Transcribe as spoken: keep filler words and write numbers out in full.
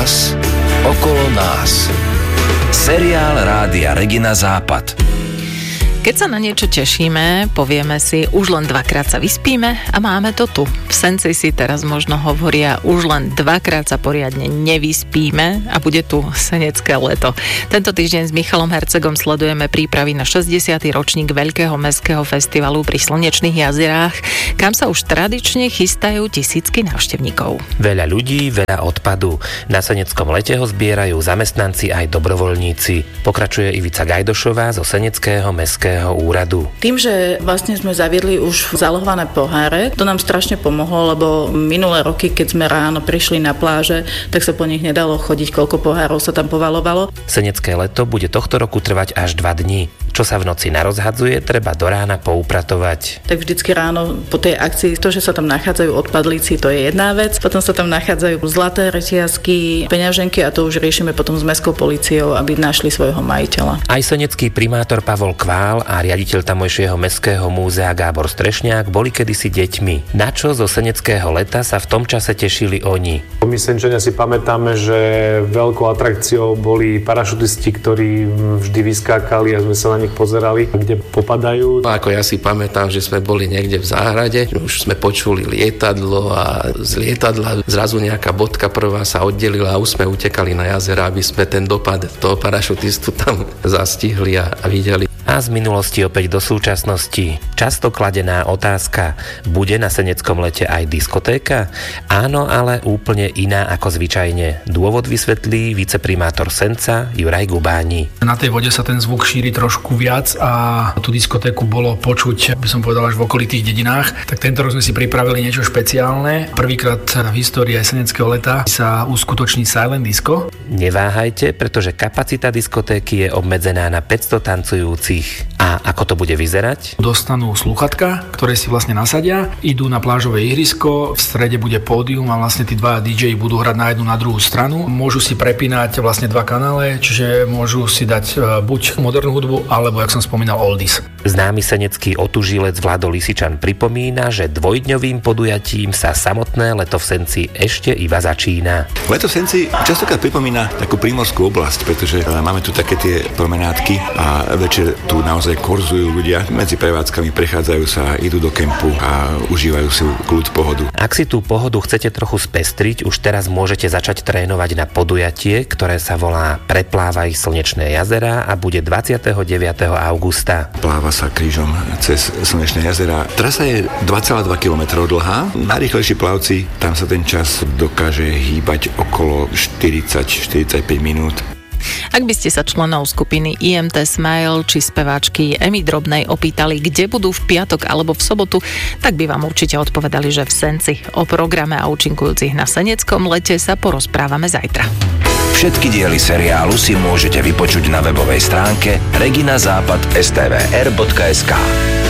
nás, okolo nás. Seriál Rádia Regina Západ. Keď sa na niečo tešíme, povieme si, už len dvakrát sa vyspíme a máme to tu. V Senci si teraz možno hovoria, už len dvakrát sa poriadne nevyspíme a bude tu senecké leto. Tento týždeň s Michalom Hercegom sledujeme prípravy na šesťdesiaty ročník Veľkého mestského festivalu pri Slnečných jazerách, kam sa už tradične chystajú tisícky návštevníkov. Veľa ľudí, veľa odpadu. Na seneckom lete ho zbierajú zamestnanci aj dobrovoľníci. Pokračuje Ivica Gajdošová zo Seneckého mestského úradu. Tým, že vlastne sme zaviedli už zálohované poháre, to nám strašne pomohlo, lebo minulé roky, keď sme ráno prišli na pláže, tak sa po nich nedalo chodiť, koľko pohárov sa tam povalovalo. Senecké leto bude tohto roku trvať až dva dni. Čo sa v noci narozhadzuje, treba do rána poupratovať. Tak vždycky ráno po tej akcii, to, že sa tam nachádzajú odpadlíci, to je jedna vec. Potom sa tam nachádzajú zlaté reťazky, peňaženky a to už riešime potom s mestskou políciou, aby našli svojho majiteľa. Aj senecký primátor Pavol Kvál a riaditeľ tamojšieho mestského múzea Gábor Strešňák boli kedysi deťmi. Na čo zo seneckého leta sa v tom čase tešili oni? My Senčania si pamätáme, že veľkou atrakciou boli parašutisti, ktorí vždy vyskákali a sme sa na nich pozerali, kde popadajú. Ako ja si pamätám, že sme boli niekde v záhrade, už sme počuli lietadlo a z lietadla zrazu nejaká bodka prvá sa oddelila a už sme utekali na jazera, aby sme ten dopad toho parašutistu tam zastihli a, a videli. A z minulosti opäť do súčasnosti. Často kladená otázka, bude na seneckom lete aj diskotéka? Áno, ale úplne iná ako zvyčajne. Dôvod vysvetlí viceprimátor Senca Juraj Gubáni. Na tej vode sa ten zvuk šíri trošku viac a tú diskotéku bolo počuť, by som povedal, až v okolitých dedinách. Tak tento rok sme si pripravili niečo špeciálne. Prvýkrát v histórii aj seneckého leta sa uskutoční silent disco. Neváhajte, pretože kapacita diskotéky je obmedzená na päťsto tancujúcich. A ako to bude vyzerať? Dostanú slúchatka, ktoré si vlastne nasadia, idú na plážové ihrisko, v strede bude pódium a vlastne tí dva dí džeji budú hrať na jednu, na druhú stranu. Môžu si prepínať vlastne dva kanále, čiže môžu si dať buď modernú hudbu, alebo, jak som spomínal, oldies. Známy senecký otužilec Vlado Lisičan pripomína, že dvojdňovým podujatím sa samotné leto v Senci ešte iba začína. Leto v Senci častokrát pripomína takú primorskú oblasť, pretože máme tu také tie promenádky a večer tu naozaj korzujú ľudia. Medzi prevádzkami prechádzajú sa, idú do kempu a užívajú si kľud, pohodu. Ak si tú pohodu chcete trochu spestriť, už teraz môžete začať trénovať na podujatie, ktoré sa volá Preplávaj Slnečné jazerá a bude dvadsiateho deviateho augusta. Pláva sa krížom cez Slnečné jazerá. Trasa je dva celé dva kilometra dlhá. Najrýchlejší plavci, tam sa ten čas dokáže hýbať okolo štyridsať až štyridsaťpäť minút. Ak by ste sa členov skupiny í em té Smile či speváčky Emy Drobnej opýtali, kde budú v piatok alebo v sobotu, tak by vám určite odpovedali, že v Senci. O programe a účinkujúcich na seneckom lete sa porozprávame zajtra. Všetky diely seriálu si môžete vypočuť na webovej stránke regina západ bodka es té vé er bodka es ká.